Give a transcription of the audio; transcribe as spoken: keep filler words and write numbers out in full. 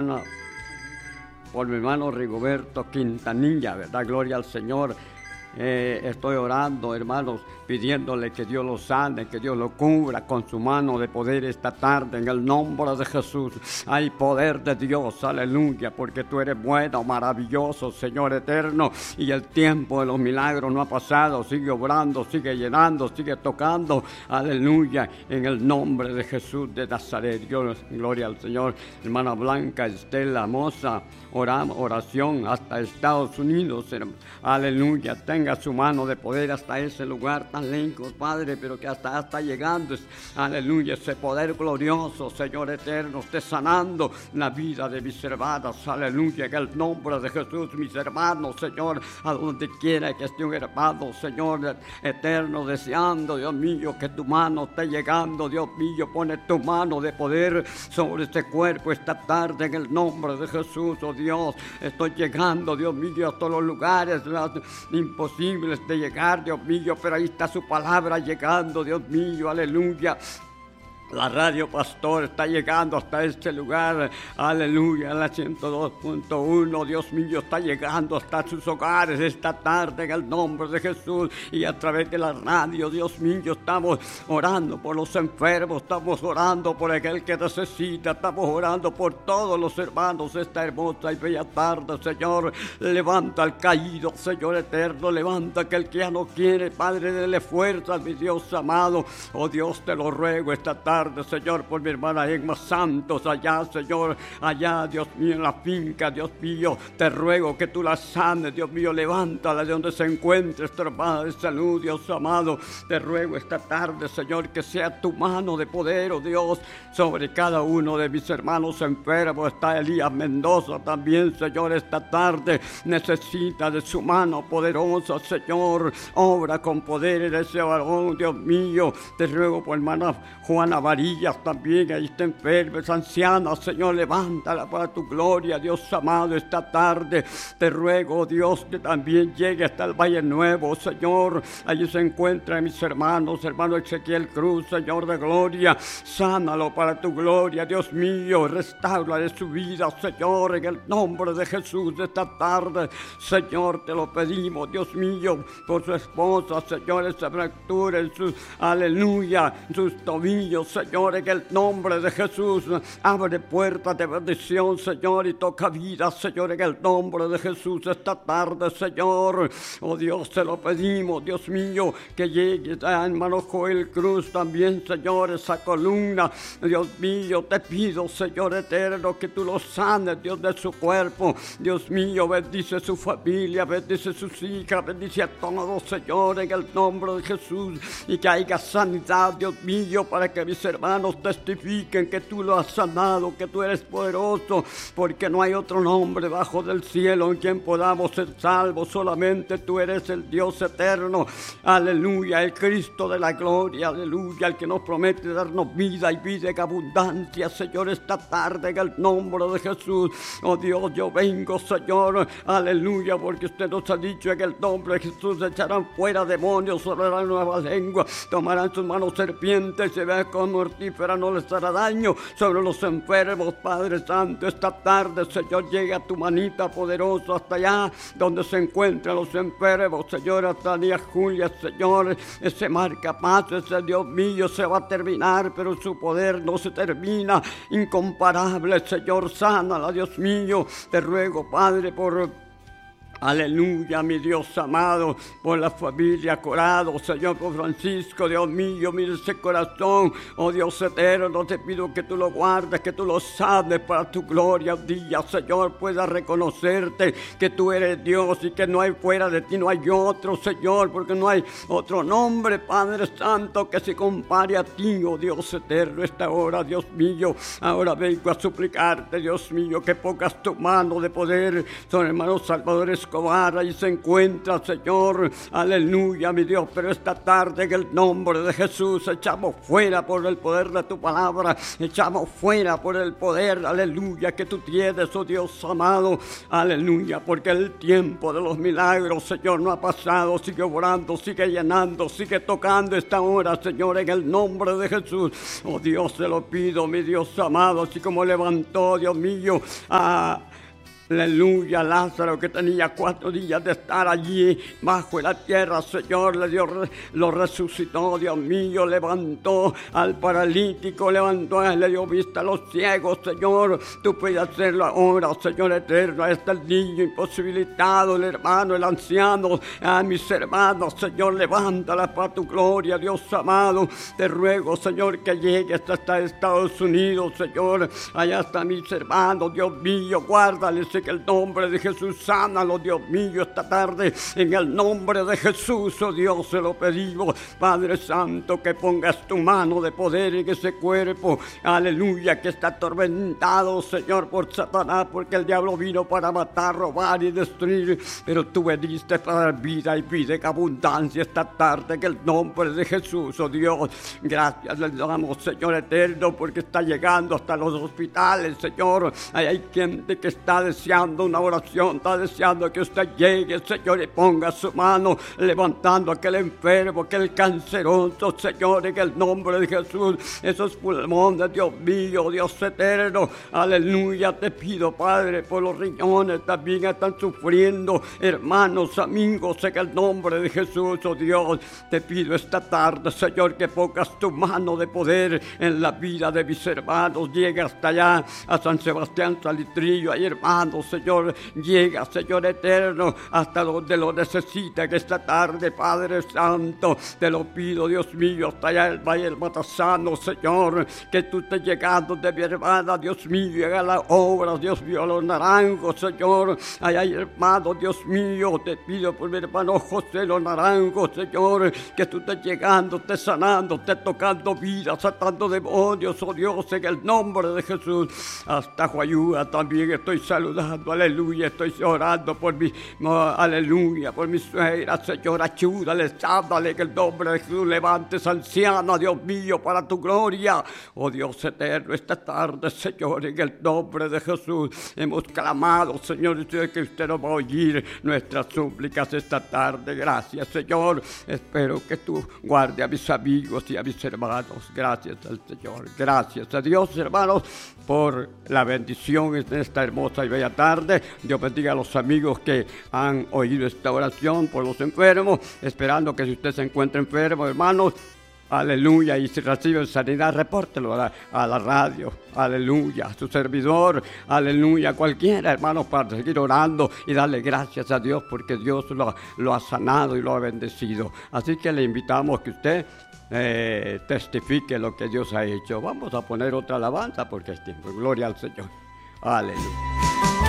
hermana, por mi hermano Rigoberto Quintanilla, ¿verdad? Gloria al Señor. Eh, estoy orando, hermanos, pidiéndole que Dios lo sane, que Dios lo cubra con su mano de poder esta tarde en el nombre de Jesús. Hay poder de Dios, aleluya, porque tú eres bueno, maravilloso, Señor eterno, y el tiempo de los milagros no ha pasado. Sigue obrando, sigue llenando, sigue tocando, aleluya, en el nombre de Jesús de Nazaret. Dios, gloria al Señor. Hermana Blanca Estela Moza, oramos, oración hasta Estados Unidos, hermano. Aleluya, tenga su mano de poder hasta ese lugar tan lejos, Padre, pero que hasta está llegando, aleluya, ese poder glorioso, Señor eterno, esté sanando la vida de mis hermanas, aleluya, en el nombre de Jesús, mis hermanos, Señor, a donde quiera que esté un hermano, Señor eterno, deseando, Dios mío, que tu mano esté llegando, Dios mío, pone tu mano de poder sobre este cuerpo esta tarde, en el nombre de Jesús, oh Dios, estoy llegando, Dios mío, a todos los lugares imposibles de llegar, Dios mío, pero ahí está su palabra llegando, Dios mío, aleluya. La radio Pastor está llegando hasta este lugar, aleluya, la ciento dos punto uno, Dios mío, está llegando hasta sus hogares esta tarde en el nombre de Jesús, y a través de la radio, Dios mío, estamos orando por los enfermos, estamos orando por aquel que necesita, estamos orando por todos los hermanos esta hermosa y bella tarde, Señor. Levanta al caído, Señor eterno, levanta aquel que ya no quiere, Padre, dele fuerzas, mi Dios amado, oh Dios, te lo ruego esta tarde, Señor, por mi hermana Emma Santos, allá, Señor, allá, Dios mío, en la finca, Dios mío, te ruego que tú la sanes, Dios mío, levántala de donde se encuentre esta hermana de salud, Dios amado, te ruego esta tarde, Señor, que sea tu mano de poder, oh Dios, sobre cada uno de mis hermanos enfermos. Está Elías Mendoza también, Señor, esta tarde necesita de su mano poderosa, Señor, obra con poder en ese varón, Dios mío, te ruego por hermana Juana Varillas también, ahí está enferma, es anciana, Señor, levántala para tu gloria, Dios amado, esta tarde te ruego, Dios, que también llegue hasta el Valle Nuevo, Señor, allí se encuentran mis hermanos, hermano Ezequiel Cruz, Señor de gloria, sánalo para tu gloria, Dios mío, restaura de su vida, Señor, en el nombre de Jesús, esta tarde, Señor, te lo pedimos, Dios mío, por su esposa, Señor, esa fractura en sus, aleluya, en sus tobillos, Señor, en el nombre de Jesús, abre puertas de bendición, Señor, y toca vida, Señor, en el nombre de Jesús, esta tarde, Señor, oh Dios, te lo pedimos, Dios mío, que llegue, hermano Joel Cruz también, Señor, esa columna, Dios mío, te pido, Señor eterno, que tú lo sanes, Dios, de su cuerpo, Dios mío, bendice su familia, bendice sus hijas, bendice a todos, Señor, en el nombre de Jesús, y que haya sanidad, Dios mío, para que mis hermanos testifiquen que tú lo has sanado, que tú eres poderoso, porque no hay otro nombre bajo del cielo en quien podamos ser salvos, solamente tú eres el Dios eterno, aleluya, el Cristo de la gloria, aleluya, el que nos promete darnos vida y vida en abundancia, Señor, esta tarde en el nombre de Jesús, oh Dios, yo vengo, Señor, aleluya, porque usted nos ha dicho en el nombre de Jesús, echarán fuera demonios, hablarán nuevas lenguas, tomarán sus manos serpientes, se vean con mortífera, no les hará daño sobre los enfermos, Padre Santo, esta tarde, Señor, llega tu manita poderosa hasta allá donde se encuentran los enfermos, Señor, hasta Día Julia, Señor, ese marcapaz, ese Dios mío, se va a terminar, pero su poder no se termina, incomparable, Señor, sánala, Dios mío, te ruego, Padre, por aleluya, mi Dios amado, por la familia Corado, Señor, por Francisco, Dios mío, mira ese corazón, oh Dios eterno, te pido que tú lo guardes, que tú lo sanes para tu gloria, un día, Señor, pueda reconocerte que tú eres Dios y que no hay fuera de ti, no hay otro, Señor, porque no hay otro nombre, Padre Santo, que se compare a ti, oh Dios eterno, esta hora, Dios mío, ahora vengo a suplicarte, Dios mío, que pongas tu mano de poder sobre hermano Salvador Escobar, ahí se encuentra, Señor, aleluya, mi Dios, pero esta tarde en el nombre de Jesús echamos fuera por el poder de tu palabra, echamos fuera por el poder, aleluya, que tú tienes, oh Dios amado, aleluya, porque el tiempo de los milagros, Señor, no ha pasado, sigue orando, sigue llenando, sigue tocando esta hora, Señor, en el nombre de Jesús. Oh Dios, te lo pido, mi Dios amado, así como levantó, Dios mío, a... aleluya, Lázaro, que tenía cuatro días de estar allí bajo la tierra, Señor, le dio, lo resucitó, Dios mío, levantó al paralítico, levantó, le dio vista a los ciegos, Señor, tú puedes hacerlo ahora, Señor eterno. Ahí está el niño imposibilitado, el hermano, el anciano, a mis hermanos, Señor, levántala para tu gloria, Dios amado, te ruego, Señor, que llegues hasta Estados Unidos, Señor, allá están mis hermanos, Dios mío, guárdales en el nombre de Jesús, sánalo, Dios mío, esta tarde, en el nombre de Jesús, oh Dios, se lo pedimos, Padre Santo, que pongas tu mano de poder en ese cuerpo, aleluya, que está atormentado, Señor, por Satanás, porque el diablo vino para matar, robar y destruir, pero tú veniste para dar vida y vida en abundancia esta tarde, en el nombre de Jesús, oh Dios, gracias le damos, Señor eterno, porque está llegando hasta los hospitales, Señor, ahí hay gente que está deseando una oración, está deseando que usted llegue, Señor, y ponga su mano levantando a aquel enfermo, aquel canceroso, Señor, en el nombre de Jesús, esos pulmones, Dios mío, Dios eterno, aleluya, te pido, Padre, por los riñones también están sufriendo, hermanos, amigos, en el nombre de Jesús, oh Dios, te pido esta tarde, Señor, que pongas tu mano de poder en la vida de mis hermanos, llega hasta allá, a San Sebastián Salitrillo, hay hermanos, Señor, llega, Señor eterno, hasta donde lo necesitan esta tarde, Padre Santo, te lo pido, Dios mío, hasta allá el Valle del Matasano, Señor, que tú estés llegando de mi hermana, Dios mío, haga la obra, Dios mío, a los naranjos, Señor, allá hay hermanos, Dios mío, te pido por mi hermano José los naranjos, Señor, que tú estés llegando, estés sanando, estés tocando vidas, atando demonios, oh Dios, en el nombre de Jesús, hasta Huayúa también estoy saludando, aleluya, estoy orando por mi, no, aleluya, por mi suegra, Señor, ayúdale, sábale, en el nombre de Jesús, levantes anciana, Dios mío, para tu gloria, oh Dios eterno, esta tarde, Señor, en el nombre de Jesús, hemos clamado, Señor, y sé que usted nos va a oír nuestras súplicas esta tarde, gracias, Señor, espero que tú guarde a mis amigos y a mis hermanos, gracias al Señor, gracias a Dios, hermanos, por la bendición en esta hermosa y bella tarde. Dios bendiga a los amigos que han oído esta oración por los enfermos, esperando que si usted se encuentra enfermo, hermanos, aleluya, y si recibe sanidad, repórtelo a la, a la radio, aleluya, a su servidor, aleluya, cualquiera, hermanos, para seguir orando y darle gracias a Dios, porque Dios lo, lo ha sanado y lo ha bendecido. Así que le invitamos que usted eh, testifique lo que Dios ha hecho. Vamos a poner otra alabanza porque es tiempo. Gloria al Señor. Aleluya.